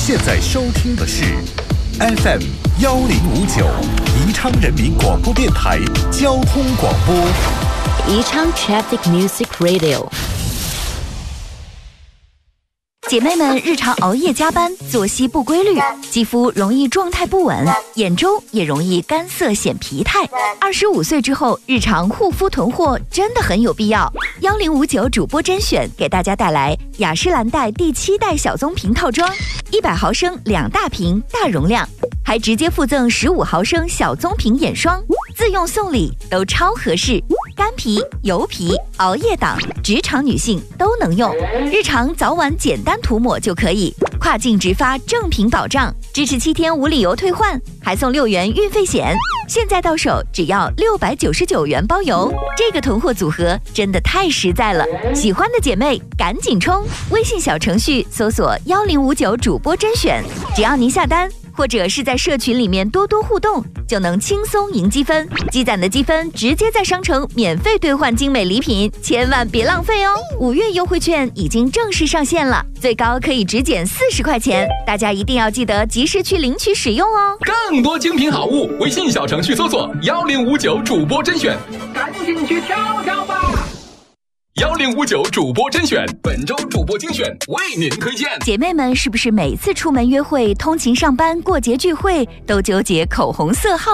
现在收听的是 FM 1059宜昌人民广播电台交通广播， 宜昌 Traffic Music Radio。姐妹们日常熬夜加班，作息不规律，肌肤容易状态不稳，眼周也容易干涩显疲态。25岁之后，日常护肤囤货真的很有必要。1059主播甄选给大家带来雅诗兰黛第7代小棕瓶套装，100毫升2大瓶，大容量，还直接附赠15毫升小棕瓶眼霜，自用送礼都超合适。干皮、油皮、熬夜党、职场女性都能用，日常早晚简单涂抹就可以，跨境直发正品保障，支持7天无理由退换，还送6元运费险。现在到手只要699元包邮，这个囤货组合真的太实在了，喜欢的姐妹赶紧冲！微信小程序搜索1059主播甄选，只要您下单或者是在社群里面多多互动，就能轻松赢积分，积攒的积分直接在商城免费兑换精美礼品，千万别浪费哦！5月优惠券已经正式上线了，最高可以直减40块钱，大家一定要记得及时去领取使用哦！ 更多精品好物，微信小程序搜索1059主播甄选， 赶紧去挑挑吧 ！1059主播甄选，本周主播精选为您推荐。 姐妹们是不是每次出门约会、通勤上班、过节聚会都纠结口红色号